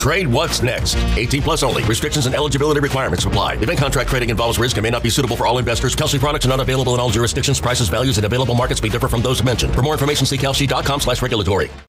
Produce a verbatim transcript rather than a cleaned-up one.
Trade what's next. eighteen plus only. Restrictions and eligibility requirements apply. Event contract trading involves risk and may not be suitable for all investors. Kalshi products are not available in all jurisdictions. Prices, values, and available markets may differ from those mentioned. For more information, see Kalshi dot com slash regulatory.